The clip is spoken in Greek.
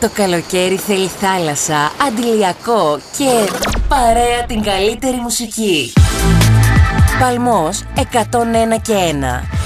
Το καλοκαίρι θέλει θάλασσα, αντιλιακό και παρέα την καλύτερη μουσική. Παλμός 101 και 1.